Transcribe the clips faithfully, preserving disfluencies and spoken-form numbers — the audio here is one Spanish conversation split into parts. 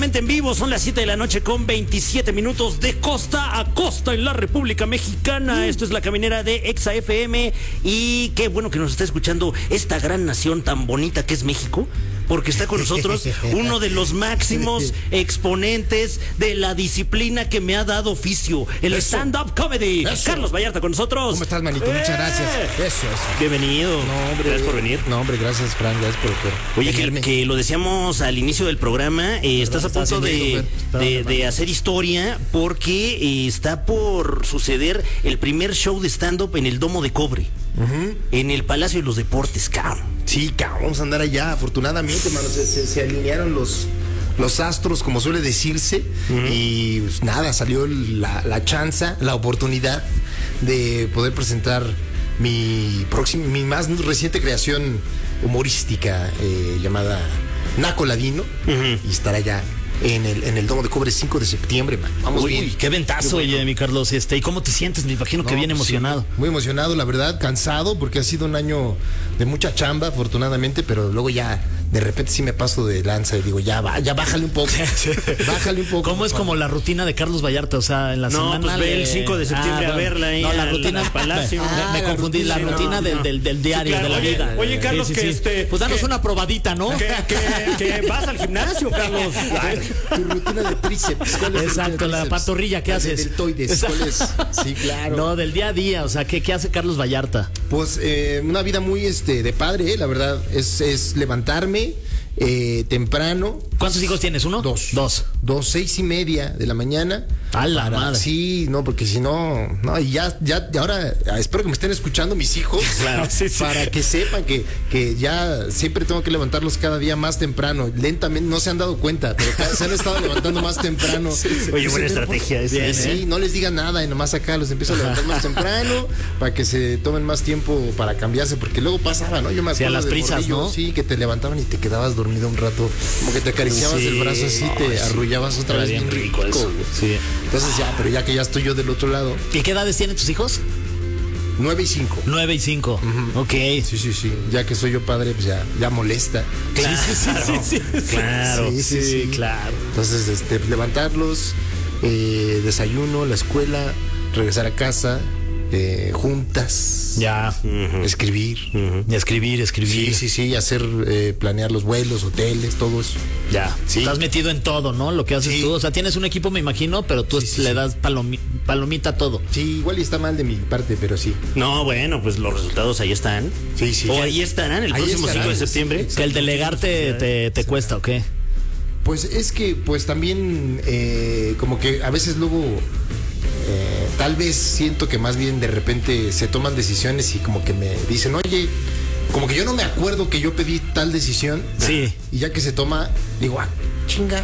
En vivo, son las siete de la noche con veintisiete minutos de costa a costa en la República Mexicana. Esto es La Caminera de Exa F M y qué bueno que nos está escuchando esta gran nación tan bonita que es México, porque está con nosotros uno de los máximos exponentes de la disciplina que me ha dado oficio, el stand-up comedy. Eso. Carlos Vallarta con nosotros. ¿Cómo estás, manito? ¡Eh! Muchas gracias. Eso, eso. Bienvenido. No, hombre, gracias por venir. No, hombre, gracias, Fran, gracias por, por Oye, que, que lo decíamos al inicio del programa, eh, estás a punto de, de, de hacer historia porque eh, está por suceder el primer show de stand-up en el Domo de Cobre, uh-huh. en el Palacio de los Deportes, cabrón. Sí, cabrón, vamos a andar allá, afortunadamente, mano, se, se, se alinearon los... los astros, como suele decirse, uh-huh. y pues, nada, salió la, la chanza, la oportunidad de poder presentar mi próximo, mi más reciente creación humorística eh, llamada Naco Ladino, uh-huh. y estar allá en el, en el Domo de Cobre cinco de septiembre, man. Vamos uy, bien. Uy, qué ventazo, oye, bueno. mi Carlos, este, ¿y cómo te sientes? Me imagino que no, bien emocionado. Sí, muy emocionado, la verdad, cansado, porque ha sido un año de mucha chamba, afortunadamente, pero luego ya de repente sí me paso de lanza y digo, ya va, ya bájale un poco. Bájale un poco. ¿Cómo es como la rutina de Carlos Vallarta? O sea, en la no, semana. Pues ve le... el cinco de septiembre ah, a verla ahí. No, la rutina del Palacio. Ah, me, me confundí, la rutina, la rutina no, del, del, del diario, sí, claro, de la oye, vida. Oye, Carlos, sí, sí, que sí. este. Pues danos que, una probadita, ¿no? Que, que, que vas al gimnasio, Carlos. Tu rutina de tríceps. Exacto, la pantorrilla, ¿qué haces? Deltoides, ¿cuál es? Sí, claro. No, del día a día, o sea, ¿qué, qué hace Carlos Vallarta? Pues eh, una vida muy este de padre, eh, la verdad, es, es levantarme eh, temprano. ¿Cuántos hijos tienes? ¿Uno? Dos. Dos. Dos, seis y media de la mañana. A la para, madre. Sí, no, porque si no, no, y ya, ya, ahora espero que me estén escuchando mis hijos, claro, sí, sí. para que sepan que, que ya siempre tengo que levantarlos cada día más temprano, lentamente, no se han dado cuenta, pero cada, se han estado levantando más temprano. Sí, sí. Oye, buena estrategia esa. Bien, sí, ¿eh? No les digan nada y nomás acá los empiezo a levantar más temprano para que se tomen más tiempo para cambiarse, porque luego pasaba, ¿no? Yo me acuerdo sí, a las de prisas, morrillo, ¿no? Sí, que te levantaban y te quedabas dormido un rato, como que te acariciabas sí, el brazo así, no, te sí. arrullabas otra vez bien rico. rico eso. Sí. Entonces ya, pero ya que ya estoy yo del otro lado. ¿Y qué edades tienen tus hijos? Nueve y cinco. Nueve y cinco. Uh-huh. Ok. Sí, sí, sí. Ya que soy yo padre, pues ya, ya molesta. Claro. Sí, sí, sí, sí, sí. Claro. Sí, sí, sí, sí, claro. Entonces, este, levantarlos, eh, desayuno, la escuela, regresar a casa, eh, juntas. Ya. Uh-huh. Escribir. Uh-huh. Escribir, escribir. Sí, sí, sí. Hacer, eh, planear los vuelos, hoteles, todo eso. Ya. Sí. Estás metido en todo, ¿no? Lo que haces sí. tú. O sea, tienes un equipo, me imagino, pero tú sí, sí, le sí. das palomi- palomita a todo. Sí, igual y está mal de mi parte, pero sí. No, bueno, pues los resultados ahí están. Sí, sí. O ahí estarán el ahí próximo estarán, cinco de septiembre. Sí, que el delegarte te, te cuesta, ¿o qué? Pues es que, pues también, eh, como que a veces luego... Eh, tal vez siento que más bien de repente se toman decisiones y como que me dicen, oye, como que yo no me acuerdo que yo pedí tal decisión. Sí. Y ya que se toma, digo, ah, chinga.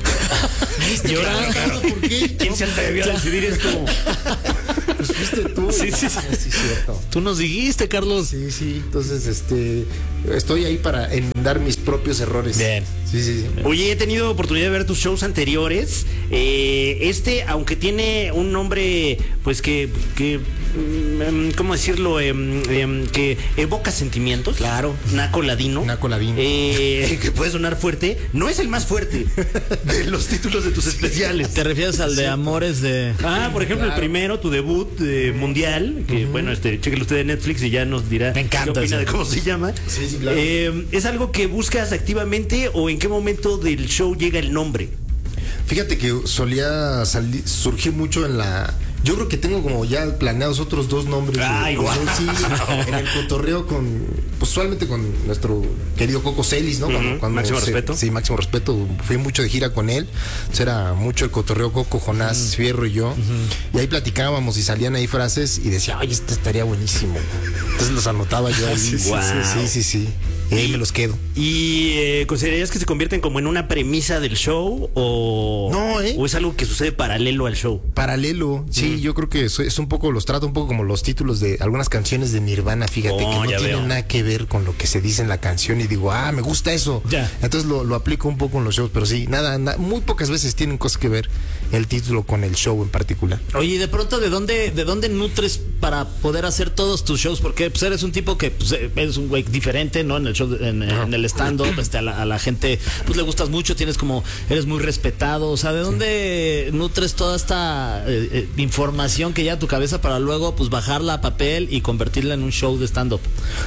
¿Y ahora? Claro, ¿por qué? ¿Quién se atrevió a decidir esto? Pues fuiste tú. Sí, sí, sí. Ah, sí, cierto. Tú nos dijiste, Carlos. Sí, sí. Entonces, este, estoy ahí para enmendar mis propios errores. Bien. Sí, sí, sí. Oye, he tenido oportunidad de ver tus shows anteriores. Eh, este, aunque tiene un nombre, pues que, que ¿cómo decirlo? Eh, eh, que evoca sentimientos. Claro. Naco Ladino. Naco Ladino. Eh, que puede sonar fuerte. No es el más fuerte de los títulos de tus especiales. ¿Te refieres al de Amores de...? Ah, por ejemplo, claro. El primero, tu debut eh, mundial, que uh-huh. bueno, este, chéquelo usted en Netflix y ya nos dirá Me encanta qué opina eso. de cómo se llama. Sí, sí, claro. Eh, ¿Es algo que buscas activamente o en qué momento del show llega el nombre? Fíjate que solía salir, surgir mucho en la... Yo creo que tengo como ya planeados otros dos nombres. Ah, de, igual. Sí, en el cotorreo con, pues usualmente con nuestro querido Coco Celis, ¿no? Cuando, uh-huh. cuando máximo se, respeto. Sí, máximo respeto. Fui mucho de gira con él. Entonces era mucho el cotorreo Coco, Jonás, uh-huh. Fierro y yo. Uh-huh. Y ahí platicábamos y salían ahí frases y decía, oye, esto estaría buenísimo. Entonces los anotaba yo ahí. sí, sí, wow. sí, sí, sí, sí. Y ahí me los quedo. ¿Y eh, considerarías que se convierten como en una premisa del show o, no, ¿eh? o es algo que sucede paralelo al show? Paralelo, sí, mm. yo creo que es, es un poco, los trato un poco como los títulos de algunas canciones de Nirvana, fíjate, oh, que no tienen veo. nada que ver con lo que se dice en la canción y digo, ah, me gusta eso. Ya. Entonces lo, lo aplico un poco en los shows, pero sí, nada, nada, muy pocas veces tienen cosas que ver. el título con el show en particular. Oye, y de pronto, ¿de dónde, de dónde nutres para poder hacer todos tus shows? Porque pues, eres un tipo que pues, eres un güey diferente, ¿no? En el show, en, en el stand-up, este, a, la, a la gente pues le gustas mucho, tienes como, eres muy respetado. O sea, ¿de dónde sí. nutres toda esta eh, eh, información que llega a tu cabeza para luego pues bajarla a papel y convertirla en un show de stand-up?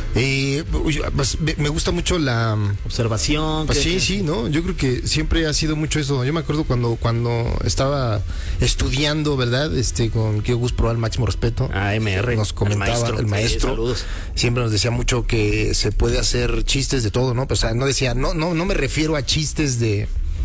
Eh, pues, me gusta mucho la observación. Pues que, sí, que... sí, ¿no? Yo creo que siempre ha sido mucho eso. Yo me acuerdo cuando, cuando estaba estudiando, ¿verdad? Este, con Kio Gus Proal, máximo respeto. Ah, M R. Nos comentaba el maestro. El maestro sí, siempre nos decía mucho que se puede hacer chistes de todo, ¿no? Pues, o sea, no decía, no, no, no me refiero a chistes de,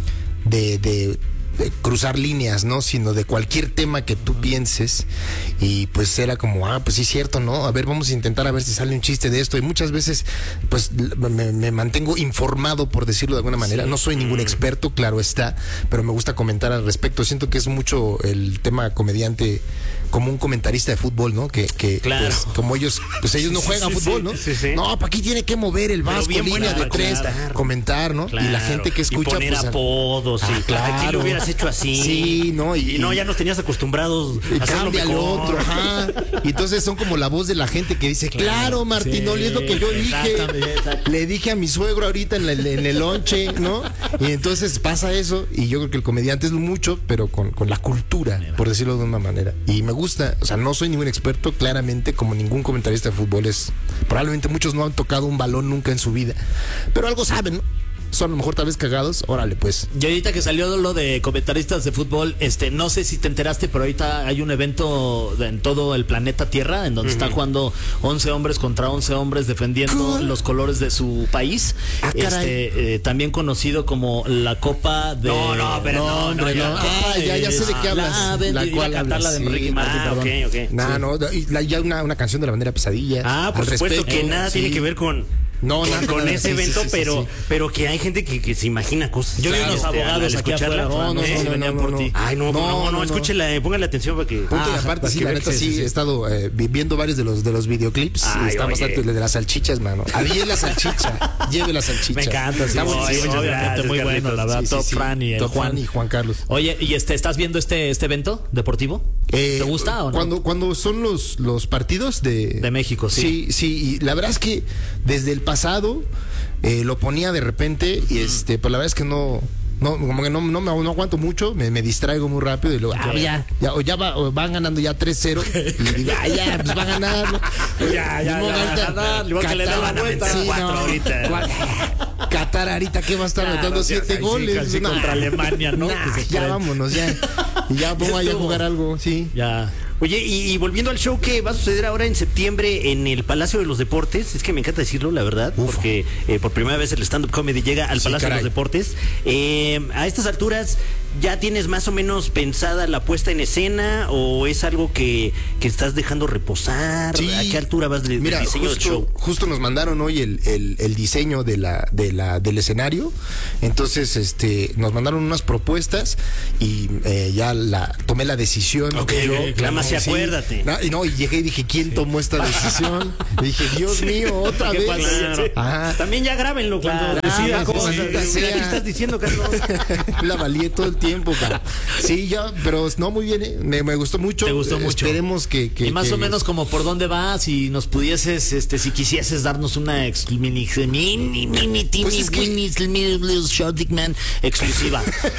de, de de cruzar líneas, ¿no? Sino de cualquier tema que tú pienses. Y pues era como, ah, pues sí es cierto, ¿no? A ver, vamos a intentar a ver si sale un chiste de esto. Y muchas veces, pues, me, me mantengo informado, por decirlo de alguna manera. Sí. No soy ningún experto, claro está, pero me gusta comentar al respecto. Siento que es mucho el tema comediante como un comentarista de fútbol, ¿no? Que, que claro. pues, como ellos, pues ellos no juegan sí, fútbol, sí, ¿no? Sí, sí. No, para aquí tiene que mover el vasco, línea de tres, claro. comentar, ¿no? Claro. Y la gente que escucha, y poner pues, apodos, ah, sí. claro. Aquí lo hubieras hecho así. Sí, ¿no? Y, y no, ya nos tenías acostumbrados y a hacerlo cambia mejor. lo otro, ajá. Y entonces son como la voz de la gente que dice, claro, claro Martinoli, sí, es lo que yo dije. Le dije a mi suegro ahorita en, la, en el lonche, ¿no? Y entonces pasa eso, y yo creo que el comediante es mucho, pero con, con la cultura, por decirlo de una manera. Y me gusta, o sea, no soy ningún experto, claramente, como ningún comentarista de fútbol es. Probablemente muchos no han tocado un balón nunca en su vida, pero algo saben, ¿no? Son a lo mejor tal vez cagados, órale pues. Y ahorita que salió lo de comentaristas de fútbol, este, no sé si te enteraste, pero ahorita hay un evento en todo el planeta Tierra en donde uh-huh. están jugando once hombres contra once hombres defendiendo cool. los colores de su país. Ah, este, eh, también conocido como la Copa de. No, no, pero no, no, hombre, no. no. Ah, ya, ya sé de qué hablas. La, de, la cual hablas, la de sí. Ricky Martin, ah, perdón. ok, ok. Nah, sí. no, y la, ya una, una canción de la bandera pesadilla. Ah, por supuesto respecto, que nada sí. tiene que ver con. No, con, nada, con nada, ese sí, evento, sí, sí, pero sí. pero que hay gente que, que se imagina cosas. Yo vi unos este, abogados aquí afuera. No, no, no, ¿eh? no, venían no, por no. ti. Ay, no, no, no, no, no, escúchela, póngale atención para que. Punto Ah, y aparte, sí, la neta sí, sí, he estado eh, viendo varios de los de los videoclips. Ay, y está oye. bastante el de las salchichas, mano. Había la salchicha, lleve la salchicha. Me encanta, sí, Estamos, sí, sí, obviamente gracias, muy Carlitos. bueno, la verdad. Sí, Top sí, sí. Fran y el Top Juan. Fran y Juan Carlos. Oye, ¿y este estás viendo este este evento deportivo? Eh, ¿Te gusta o no? Cuando, cuando son los, los partidos de... De México, sí. Sí, sí, y la verdad es que desde el pasado eh, lo ponía de repente y este, pues la verdad es que no... No, como que no, no, me, no aguanto mucho, me, me distraigo muy rápido y luego, ah, ya, ya, o ya va, o van ganando ya tres cero y digo, ah, ya, pues van a ganar, ¿no? Ya, ya, Ni modo, ya, ahorita, ya, ya, igual que le daban a meter sí, cuatro no, ahorita. cua- Qatar ahorita que va a estar Claro, metiendo sí, siete sí, goles. casi Nah, contra Alemania, ¿no? nah, Que se ya pueden. vámonos, ya. Y ya vamos a jugar algo, sí. Ya. Oye, y, y volviendo al show que va a suceder ahora en septiembre en el Palacio de los Deportes, es que me encanta decirlo, la verdad, Uf. porque eh, por primera vez el stand-up comedy llega al Sí, Palacio caray. de los Deportes. Eh, a estas alturas, ¿ya tienes más o menos pensada la puesta en escena o es algo que, que estás dejando reposar? Sí. ¿A qué altura vas de, Mira, del diseño justo, del show? justo nos mandaron hoy el, el, el diseño de la, de la, del escenario. Entonces, este, nos mandaron unas propuestas y eh, ya la tomé la decisión. Ok, Yo, clama, sí, sí. acuérdate. No, y no, y llegué y dije, ¿quién tomó esta decisión? Y dije, Dios mío, otra ¿Qué vez. pasa? Claro. Ajá. También ya grábenlo cuando Claro. decidan Ah, cómo sí, vas a- sí, Mira, sí. ¿qué estás diciendo, Carlos? La valía todo el tiempo, cara. Sí, ya, pero no, muy bien, ¿eh? me, me gustó mucho. Te gustó Eh, mucho. Esperemos que, que Y más que- o menos como por dónde vas, si nos pudieses, este, si quisieses darnos una ex, mini, mini, mini, Pues mini, es que- mini, mini, little short dick man exclusiva.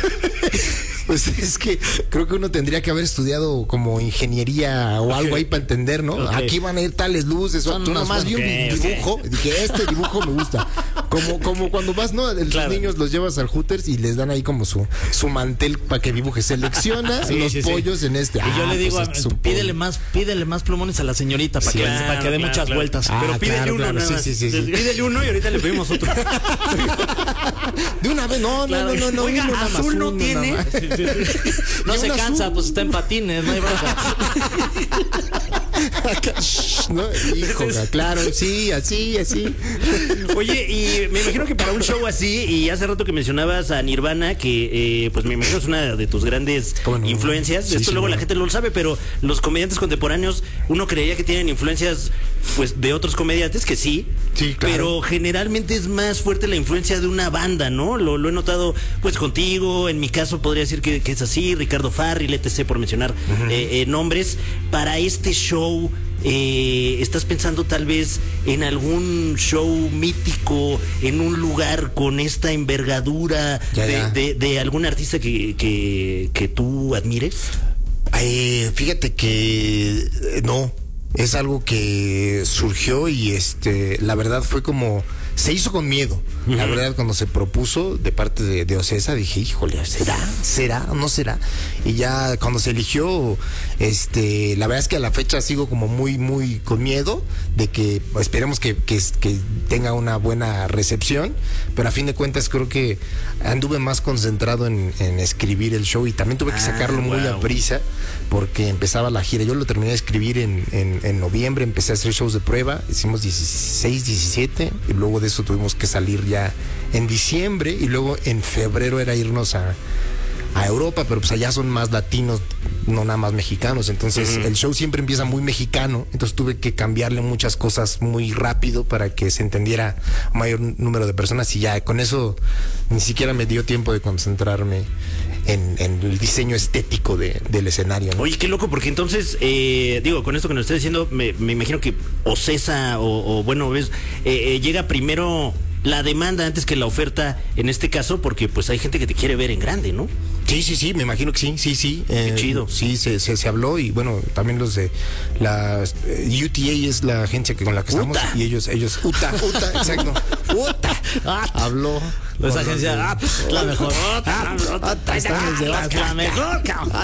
Pues es que creo que uno tendría que haber estudiado como ingeniería o algo ahí para entender, ¿no? Ok. Aquí van a ir tales luces. O, Son tú unas nomás vi un ok, ok. dibujo. y Dije, este dibujo me gusta. Como, como cuando vas, ¿no? Los Claro. niños los llevas al Hooters y les dan ahí como su, su mantel para que dibuje. Selecciona Sí, los sí, sí. pollos en este. Y yo Ah, le digo, pues a- este es un pídele pollo. más, pídele más plumones a la señorita para Sí, que, claro, para que dé claro, muchas claro. vueltas. Ah, Pero pídele claro, uno claro, nada sí, más. sí, sí, sí. Pídele uno y ahorita le pedimos otro. De una vez, no, no, no, no, no. Oiga, uno nada más, azul no uno tiene. nada más. No Y se un cansa, azul. pues está en patines, no hay bronca. ¿No? Hijo, claro, sí, así, así. Oye, y me imagino que para un show así, y hace rato que mencionabas a Nirvana, que eh, pues me imagino es una de tus grandes no? influencias. Sí, Esto sí, luego no. la gente no lo sabe, pero los comediantes contemporáneos, uno creería que tienen influencias pues de otros comediantes, que sí. Sí, claro. Pero generalmente es más fuerte la influencia de una banda, ¿no? Lo, lo he notado pues contigo, en mi caso podría decir que, que es así, Ricardo Farril, etcétera, por mencionar uh-huh. eh, eh, nombres. Para este show, eh, ¿estás pensando tal vez en algún show mítico, en un lugar con esta envergadura ya, de, ya. de, de algún artista que, que, que tú admires? Eh, fíjate que eh, no. Es algo que surgió y este, la verdad fue como, se hizo con miedo. Uh-huh. La verdad, cuando se propuso de parte de, de Ocesa, dije, híjole, ¿será? ¿Será o no será? Y ya cuando se eligió, este, la verdad es que a la fecha sigo como muy, muy con miedo de que esperemos que, que, que tenga una buena recepción, pero a fin de cuentas creo que anduve más concentrado en, en escribir el show y también tuve que sacarlo ah, muy wow. a prisa porque empezaba la gira. Yo lo terminé de escribir en, en, en noviembre, empecé a hacer shows de prueba, hicimos dieciséis, diecisiete y luego de eso tuvimos que salir ya en diciembre y luego en febrero era irnos a, a Europa, pero pues allá son más latinos, no nada más mexicanos, entonces uh-huh. el show siempre empieza muy mexicano, entonces tuve que cambiarle muchas cosas muy rápido para que se entendiera un mayor número de personas y ya con eso ni siquiera me dio tiempo de concentrarme En, en el diseño estético de, del escenario, ¿no? Oye, qué loco, porque entonces, eh, digo, con esto que nos estás diciendo, me, me imagino que Ocesa o, o bueno, ves, eh, eh, llega primero la demanda antes que la oferta en este caso, porque pues hay gente que te quiere ver en grande, ¿no? Sí, sí, sí, me imagino que sí, sí, sí. Qué eh, chido. Sí, se, se, se habló y bueno, también los de la eh, U T A es la agencia que, con la que estamos Uta. y ellos, ellos, U T A, U T A, exacto, U T A, habló. Esa agencia, ah, la mejor. Están desde la mejor,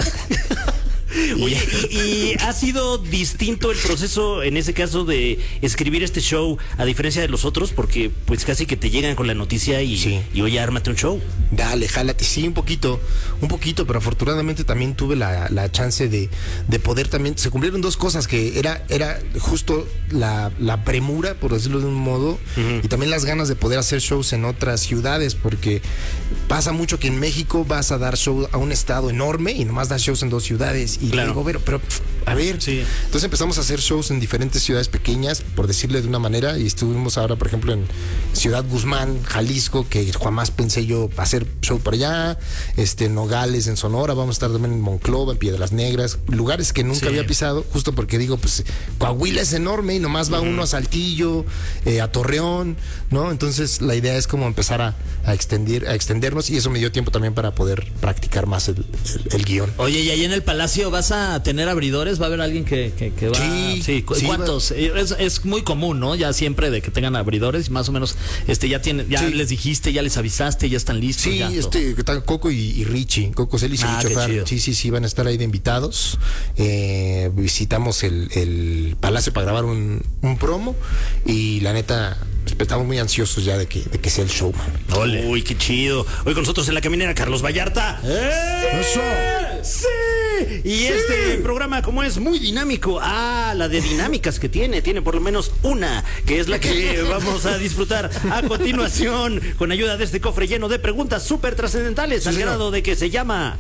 Oye, y, y ha sido distinto el proceso en ese caso de escribir este show a diferencia de los otros, porque pues casi que te llegan con la noticia y, sí. y oye, ármate un show. Dale, jálate, sí, un poquito, un poquito, pero afortunadamente también tuve la, la chance de, de poder también, se cumplieron dos cosas, que era, era justo la, la premura, por decirlo de un modo, uh-huh. y también las ganas de poder hacer shows en otras ciudades, porque pasa mucho que en México vas a dar show a un estado enorme y nomás das shows en dos ciudades. Y claro. digo, pero, pero, a ver. Sí. Entonces empezamos a hacer shows en diferentes ciudades pequeñas, por decirle de una manera, y estuvimos ahora, por ejemplo, en Ciudad Guzmán, Jalisco, que jamás pensé yo hacer show por allá, este, Nogales, en Sonora, vamos a estar también en Monclova, en Piedras Negras, lugares que nunca sí. había pisado, justo porque digo, pues, Coahuila es enorme y nomás va uh-huh. uno a Saltillo, eh, a Torreón, ¿no? Entonces la idea es como empezar a, a extender, a extendernos, y eso me dio tiempo también para poder practicar más el, el, el guión. Oye, y ahí en el Palacio vas a tener abridores, va a haber alguien que, que, que va. Sí, sí, ¿cu- sí, ¿cuántos? va. Es, es muy común, ¿no? Ya siempre de que tengan abridores, más o menos, este, ya tienen, ya Sí. les dijiste, ya les avisaste, ya están listos. Sí, ya, todo. este, está Coco y, y Richie, Coco Celis y Ah, Richo qué Farr. chido. Sí, sí, sí, van a estar ahí de invitados. Eh, visitamos el, el Palacio para grabar un, un promo y la neta, pues, estamos muy ansiosos ya de que, de que sea el show, man. Ole. Uy, qué chido. Hoy con nosotros en la caminera, Carlos Vallarta. ¡Eh! ¡Eso! ¡Sí! Y sí. Este programa, como es muy dinámico, ah, la de dinámicas que tiene, tiene por lo menos una, que es la que vamos a disfrutar a continuación, con ayuda de este cofre lleno de preguntas súper trascendentales, sí, al grado de que se llama...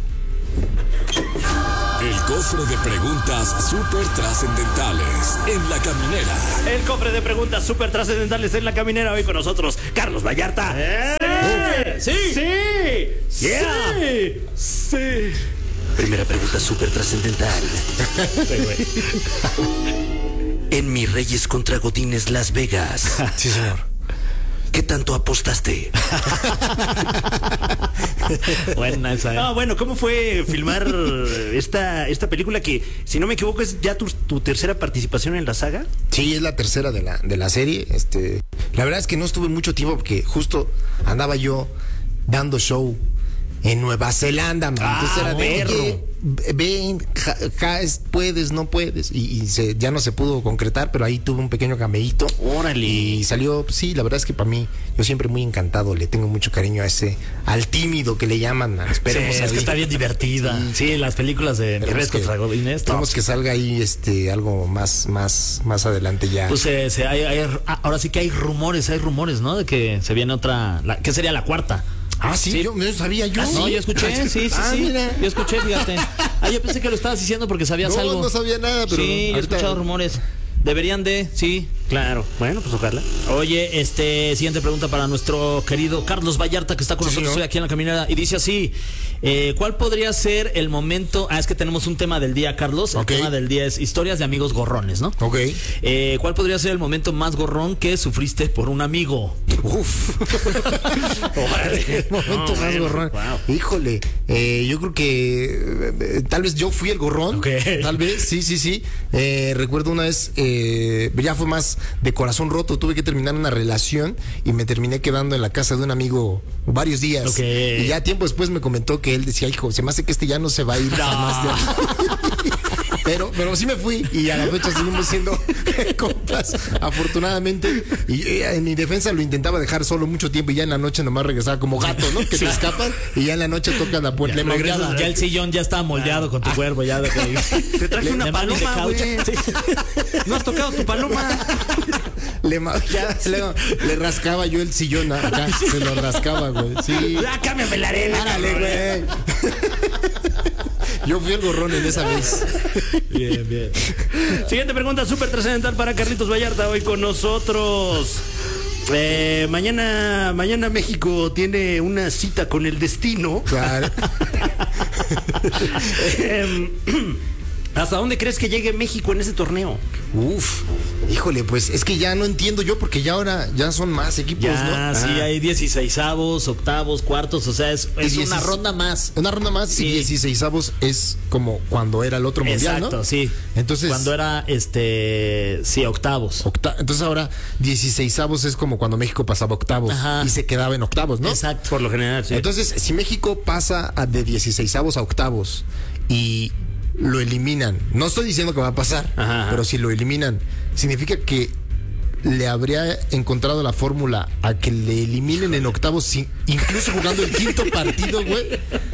El cofre de preguntas súper trascendentales en la caminera. El cofre de preguntas súper trascendentales en la caminera. Hoy con nosotros, Carlos Vallarta. ¡Eh! ¡Sí! ¡Sí! Yeah. ¡Sí! ¡Sí! Primera pregunta súper trascendental. En Mi Reyes contra Godines Las Vegas. Sí, señor. ¿Qué tanto apostaste? Buena esa. ¿eh? Ah, bueno, ¿cómo fue filmar esta, esta película que, si no me equivoco, es ya tu, tu tercera participación en la saga? Sí, es la tercera de la, de la serie. Este, la verdad es que no estuve mucho tiempo porque justo andaba yo dando show en Nueva Zelanda, man. Ah, Entonces era de, perro. oye, ven, ja, ja, puedes, no puedes. Y, y se, ya no se pudo concretar, pero ahí tuve un pequeño cameíto. Órale. Y salió, sí, la verdad es que para mí, yo siempre muy encantado, le tengo mucho cariño a ese, al tímido que le llaman, man. Esperemos Sí, es ahí. que está bien divertida. Sí, las películas de Mi Esperemos Rescue que- Dragonines. Esperemos que salga ahí este algo más, más, más adelante ya. Pues eh, se- hay- hay- ah, ahora sí que hay rumores, hay rumores, ¿no? De que se viene otra, la, ¿qué sería la cuarta? ah, sí, sí. yo no sabía yo. Ah, no, yo escuché, sí, sí, Ah, sí. mira. Yo escuché, fíjate. Ah, yo pensé que lo estabas diciendo porque sabías No, algo. no sabía nada, pero Sí, yo he ahorita- escuchado rumores. Deberían de, sí. Claro. Bueno, pues ojalá. Oye, este, siguiente pregunta para nuestro querido Carlos Vallarta, que está con Sí, nosotros señor. hoy aquí en la caminera, y dice así, eh, ¿cuál podría ser el momento? Ah, es que tenemos un tema del día, Carlos. El Ok. tema del día es historias de amigos gorrones, ¿no? Ok. Eh, ¿Cuál podría ser el momento más gorrón que sufriste por un amigo? Uf. El momento No, más bueno, gorrón. wow. Híjole, eh, yo creo que eh, tal vez yo fui el gorrón. Ok. Tal vez, sí, sí, sí. Eh, recuerdo una vez, eh, ya fue más de corazón roto. Tuve que terminar una relación y me terminé quedando en la casa de un amigo varios días. Ok. Y ya tiempo después me comentó que él decía, hijo, se me hace que este ya no se va a ir jamás de aquí". Pero, pero sí me fui y a la fecha seguimos siendo compas, afortunadamente. Y eh, en mi defensa lo intentaba dejar solo mucho tiempo y ya en la noche nomás regresaba como gato, ¿no? Que te escapan y ya en la noche toca la puerta. Le Regresas, moldeaba. ya el sillón ya está moldeado con tu cuerpo, ya de que- Te traje Le- una de mano y de paloma, caucho. güey. Sí. ¿No has tocado tu paloma? Le, ma- ya, le, le rascaba yo el sillón acá, se lo rascaba, güey. Sí. Ya, cámbiame la arena. Árale, güey. Yo fui el gorrón en esa vez. Bien, bien. Siguiente pregunta súper trascendental para Carlitos Vallarta hoy con nosotros. Eh, mañana, mañana México tiene una cita con el destino. Claro. Em, ¿Hasta dónde crees que llegue México en ese torneo? Uf, híjole, pues es que ya no entiendo yo porque ya ahora ya son más equipos, Ya, ¿no? sí, Ah. hay dieciseisavos, octavos, cuartos, o sea, es, es Y una diecis- ronda más. Una ronda más Sí. y dieciseisavos es como cuando era el otro mundial, Exacto, ¿no? sí. Entonces, Cuando era, este, sí, octavos. octa- entonces ahora dieciseisavos es como cuando México pasaba octavos Ajá. y se quedaba en octavos, ¿no? Exacto. Por lo general, sí. Entonces, si México pasa a de dieciseisavos a octavos y lo eliminan, no estoy diciendo que va a pasar, Ajá, ajá. pero si lo eliminan, significa que le habría encontrado la fórmula a que le eliminen en octavos, sin- incluso jugando el quinto partido, güey.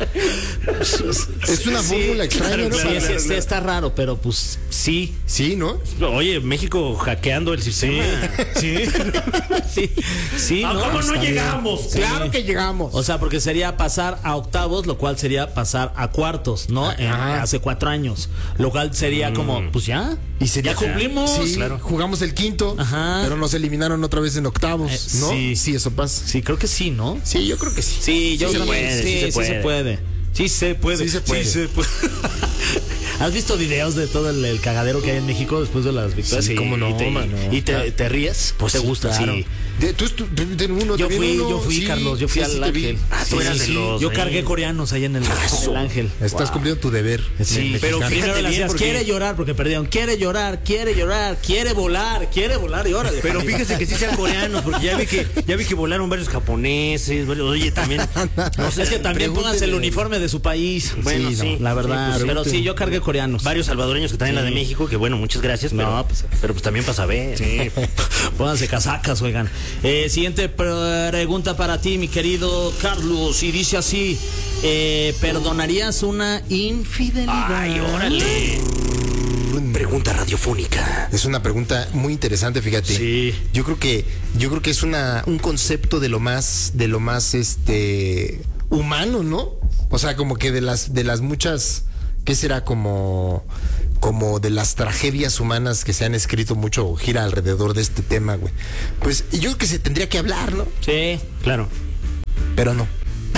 Es una fórmula extraña, claro, ¿no? Sí, claro, sí, claro, sí, claro. está raro, pero pues sí. Sí, ¿no? Oye, México hackeando el sistema. Sí. Sí, sí, Ah, ¿no? ¿Cómo no Está bien. llegamos? Sí. Claro que llegamos. O sea, porque sería pasar a octavos, lo cual sería pasar a cuartos, ¿no? En- Ajá. hace cuatro años. Lo cual sería como, pues ya. Y sería ya cumplimos. Sí, claro. jugamos el quinto, Ajá. pero nos eliminaron otra vez en octavos, Eh, ¿no? sí. Sí, eso pasa. Sí, creo que sí, ¿no? Sí, yo creo que sí. Sí, yo Sí se creo que puede, sí, sí se sí puede. se puede. Sí se puede. Sí se puede. Sí se puede. ¿Has visto videos de todo el, el cagadero que hay en México después de las victorias? Sí, cómo no, y te, mano. y te, te ríes, pues te Sí, gusta, claro. sí. De- tú, tú, tú- ten uno, Yo también fui, uno, yo fui, sí, Carlos, yo fui sí, sí, al te vi. Ángel. Ah, tú Sí, eras de sí, los- Yo sí. cargué coreanos ahí en el, en el Ángel. Estás cumpliendo tu deber. Sí, me- pero mexicano. primero fíjate le bien hacías, porque- quiere llorar porque perdieron, quiere llorar, quiere llorar, quiere volar, quiere volar y órale. Pero Jaime. fíjese que sí sean coreanos, porque ya vi que, ya vi que volaron varios japoneses, varios- oye, también. No sé, Es que también pónganse el pregúntele. uniforme de su país. Bueno, Sí, sí, no, la verdad. sí, pues, pero sí. sí, yo cargué coreanos. varios salvadoreños que están en la de Sí. México, que bueno, muchas gracias, pero, No, pues- pero pues también para saber. Sí, pónganse casacas, oigan. Eh, siguiente pregunta para ti, mi querido Carlos, y dice así: eh, ¿perdonarías una infidelidad? Ay, órale. Pregunta radiofónica. Es una pregunta muy interesante, fíjate. Sí. Yo creo que, yo creo que es una, un concepto de lo más, de lo más este humano, ¿no? O sea, como que de las, de las muchas, ¿qué será? Como, como de las tragedias humanas que se han escrito mucho, gira alrededor de este tema, güey. Pues yo creo que se tendría que hablar, ¿no? Sí, Claro. Pero no.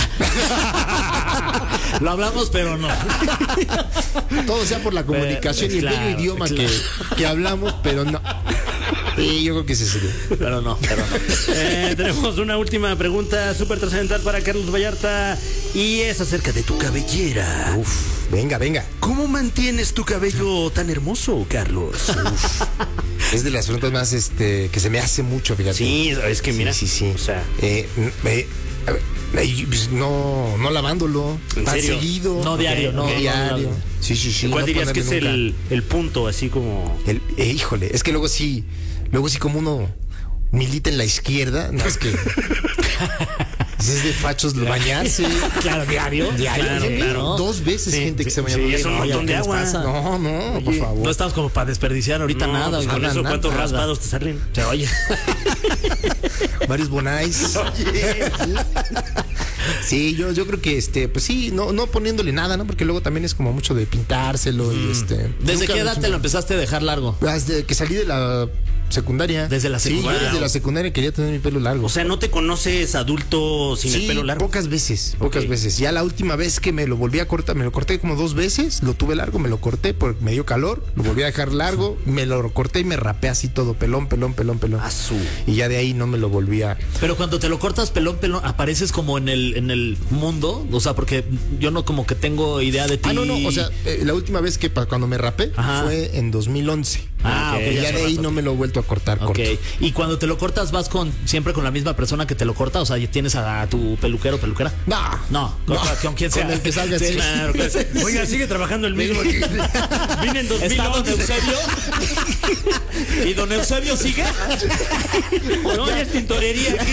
lo hablamos, pero no. Todo sea por la comunicación y el claro, bello idioma claro. que, que hablamos, pero no. Sí, yo creo que sí sería. Pero no, pero no. Eh, tenemos una última pregunta súper trascendental para Carlos Vallarta y es acerca de tu cabellera. Uf, venga, venga. ¿Cómo mantienes tu cabello tan hermoso, Carlos? Es de las preguntas más este que se me hace mucho, fíjate. Sí, es que mira. Sí, sí, sí. O sea, Eh, mm, eh, Ay, pues, no, no lavándolo. ¿En Tan serio? seguido. No diario, no, no no, diario. no, no. Sí, sí, sí. ¿Cuál no dirías que es ponerle el, nunca. el punto, así como... El, eh, híjole, es que luego sí, luego sí como uno milita en la izquierda, no es que es de fachos bañarse. Claro, diario. Diario, Claro, sí, claro. Dos veces Sí, gente que sí, se baña. sí, por es un día. montón ¿qué de les agua. pasa? No, no, por favor. No estamos como para desperdiciar ahorita No, nada. pues con nada, eso, ¿cuántos nada. raspados te salen? Se oye. Varios bonais. Sí, yo, yo creo que este, pues sí, no, no poniéndole nada, ¿no? Porque luego también es como mucho de pintárselo y este. ¿Desde nunca qué edad hecho te lo nada. empezaste a dejar largo? Desde que salí de la secundaria. Desde la secundaria. Sí, yo desde la secundaria quería tener mi pelo largo. O sea, ¿no te conoces adulto sin sí, el pelo largo? pocas veces, pocas Ok. veces. Ya la última vez que me lo volví a cortar, me lo corté como dos veces, lo tuve largo, me lo corté porque me dio calor, lo volví a dejar largo, me lo corté y me rapé así todo, pelón, pelón, pelón, pelón. Ah, su. Y ya de ahí no me lo volví a... Pero cuando te lo cortas pelón, pelón, apareces como en el, en el mundo. O sea, porque yo no como que tengo idea de ti. Ah, no, no, o sea, eh, la última vez que pa- cuando me rapé Ajá. fue en dos mil once. Ah, ok, Y ya ya hace de ahí rato. no me lo he vuelto a cortar Ok. corto. Y cuando te lo cortas, vas con siempre con la misma persona que te lo corta. O sea, ¿tienes a, a tu peluquero o peluquera? No, No, con, No. con quien sea. Con el que salga, sí. Claro, claro. Oiga, sigue trabajando el mismo. Vine en dos mil ¿Está don once. Eusebio? ¿Y don Eusebio sigue? No, ya es tintorería aquí.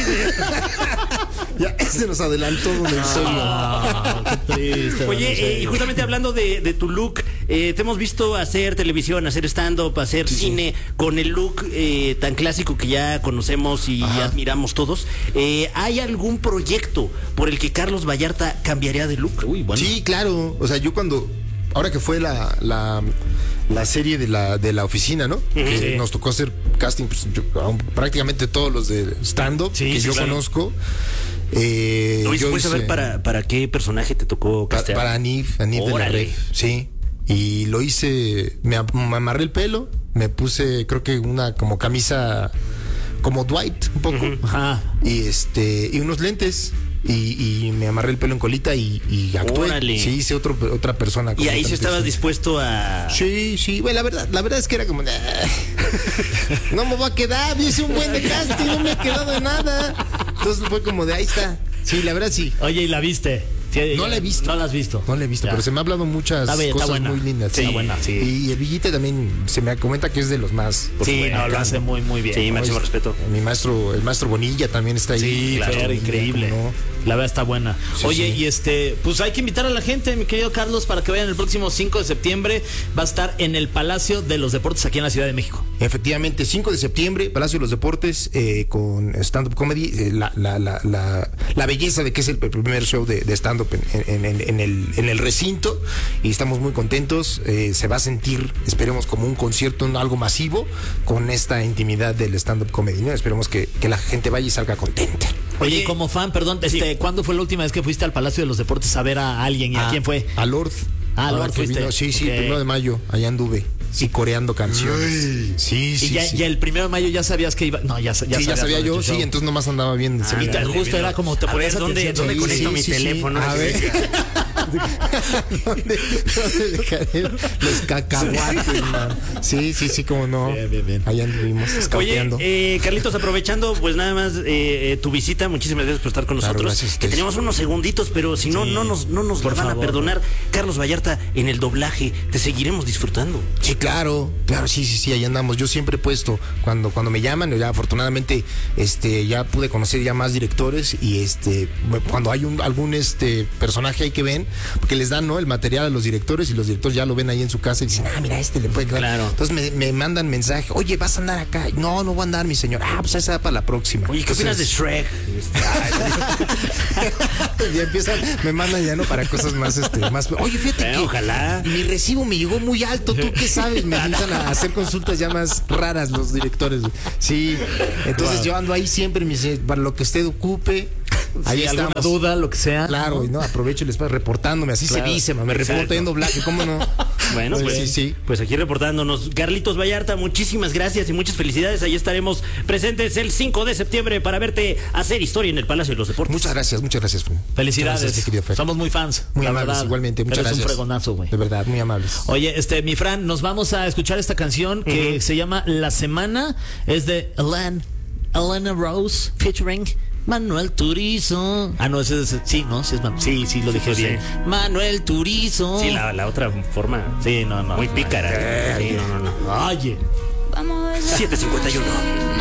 Ya se nos adelantó don Eusebio. Ah, qué triste. don Oye, eh, y Eusebio. justamente hablando de, de tu look, eh, te hemos visto hacer televisión, hacer stand-up, hacer cine con el look eh, tan clásico que ya conocemos y Ajá. admiramos todos. Eh, ¿Hay algún proyecto por el que Carlos Vallarta cambiaría de look? Uy, bueno. Sí, claro. O sea, yo cuando. Ahora que fue la, la, la serie de la, de la oficina, ¿no? Que Sí. nos tocó hacer casting, pues, yo- a- prácticamente todos los de stand-up Sí, que sí, yo claro. conozco. Eh, Oye, ¿se yo puede saber hice- para, para qué personaje te tocó pa- castear? para Anif, Anif de la Órale. Red. Sí. Y lo hice, me, am- me amarré el pelo, me puse, creo que una como camisa, como Dwight, un poco. Ajá. Y este, y unos lentes. Y, y me amarré el pelo en colita y, y actué. Órale. Sí, hice otro, otra persona. Y ahí sí completamente estabas distinta. dispuesto a... Sí, sí, bueno, la verdad, la verdad es que era como, "Nah, no me voy a quedar, yo hice un buen de casting, no me he quedado de nada. Entonces fue como de ahí está. Sí, la verdad sí. Oye, ¿y la viste? Sí, No la he visto. No la has visto. No la he visto, Ya. pero se me ha hablado muchas Está bien, está cosas buena. muy lindas. Sí, está buena, sí. Y el Villite también se me comenta que es de los más. Sí, supuesto. no, lo hace muy, muy bien. Sí, máximo Oye, respeto. Mi maestro, el maestro Bonilla también está ahí. Sí, Claro, Fer, Bonilla, increíble. ¿cómo no? La verdad está buena. Sí, Oye, sí. y este, pues hay que invitar a la gente, mi querido Carlos, para que vayan el próximo cinco de septiembre. Va a estar en el Palacio de los Deportes aquí en la Ciudad de México. Efectivamente, cinco de septiembre, Palacio de los Deportes, eh, con stand-up comedy, eh, la, la, la, la, la belleza de que es el primer show de, de stand-up en, en, en, en el, en el recinto, y estamos muy contentos. Eh, se va a sentir, esperemos, como un concierto, un- algo masivo, con esta intimidad del stand-up comedy, ¿no? Esperemos que, que la gente vaya y salga contenta. Oye, Oye, como fan, perdón, este, ¿cuándo fue la última vez que fuiste al Palacio de los Deportes a ver a alguien y a, quién fue? A Lord. Ah, Ahora Lord que fuiste. vino, sí, sí, Ok. primero de mayo, allá anduve, sí, coreando canciones. Sí, Y sí, ya, sí. ya el primero de mayo ya sabías que iba. No, ya, ya, Sí, ya sabías sabía lo de yo, tu sí, show. entonces nomás andaba bien. Y te- Ándale, justo era como te A ponías ver, ¿dónde, atención. ¿dónde Sí, conecto sí, mi sí, sí. teléfono? A ver. ¿Dónde, dónde dejaré los cacahuates, man? Sí, sí, sí, como no. Bien, bien, bien. Allá anduvimos Oye, escauteando. eh, Carlitos, aprovechando, pues nada más eh, eh, tu visita, muchísimas gracias por estar con Claro, nosotros. gracias a Que ustedes. tenemos unos segunditos, pero si no, Sí. no nos, no nos Por la van favor. a perdonar. Carlos Vallarta, en el doblaje, te seguiremos disfrutando. Sí, claro, claro, sí, sí, sí, ahí andamos. Yo siempre he puesto, cuando, cuando me llaman, ya afortunadamente, este, ya pude conocer ya más directores y este, cuando hay un, algún este personaje ahí que ven, porque les dan, ¿no? El material a los directores y los directores ya lo ven ahí en su casa y dicen, ah, mira, este le puede quedar. Claro. Entonces me, me mandan mensaje, oye, vas a andar acá. No, no voy a andar, mi señor. Ah, pues esa va para la próxima. Oye, ¿qué opinas de Entonces, Shrek? ya empiezan, me mandan ya no para cosas más, este, más. Oye, fíjate Bueno, que ojalá. mi recibo me llegó muy alto. ¿Tú qué sabes? Me empiezan a hacer consultas ya más raras los directores. güey. Sí, entonces yo ando ahí siempre, me dice, para lo que usted ocupe. Ahí Sí, alguna estamos. duda, lo que sea. Claro, y no, aprovecho el espacio reportándome, así Claro, se dice, ma, me reporto exacto. en doblaje, ¿cómo no? Bueno, pues, sí, sí. pues aquí reportándonos. Carlitos Vallarta, muchísimas gracias y muchas felicidades. Ahí estaremos presentes el cinco de septiembre para verte hacer historia en el Palacio de los Deportes. Muchas gracias, muchas gracias. Felicidades. Muchas gracias, querido Fer. Somos muy fans. Muy la amables, verdad. igualmente, muchas Eres gracias. un fregonazo, güey. De verdad, muy amables. Oye, este, mi Fran, nos vamos a escuchar esta canción que se llama La Semana. Es de Elena, Elena Rose, featuring Manuel Turizo. Ah, no, ese es. Sí, no, sí, es Man- sí, sí, lo dije Sí. bien. Manuel Turizo. Sí, la, la otra forma. Sí, no, no. Muy pícara. Sí, Sí, no, no, no. Oye. siete cincuenta y uno.